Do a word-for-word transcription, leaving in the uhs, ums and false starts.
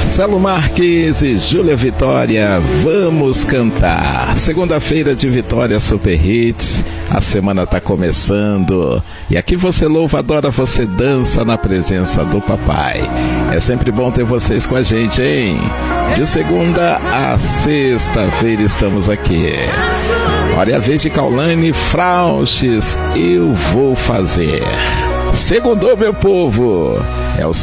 Marcelo Marques e Júlia Vitória, vamos cantar. Segunda-feira de Vitória Super Hits, a semana tá começando. E aqui você louva, adora, você dança na presença do papai. É sempre bom ter vocês com a gente, hein? De segunda a sexta-feira estamos aqui. Olha a vez de Caulane Frauches, eu vou fazer. Segundou, meu povo, é o